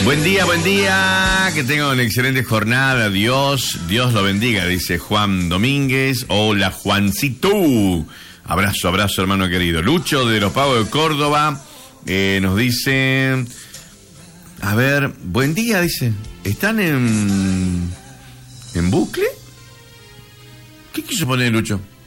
Buen día, que tengan una excelente jornada. Dios lo bendiga, dice Juan Domínguez. Hola, Juancito. Abrazo, hermano querido. Lucho de Los Pagos de Córdoba nos dice, a ver, buen día, dice. ¿Están en bucle? ¿Qué quiso poner Lucho?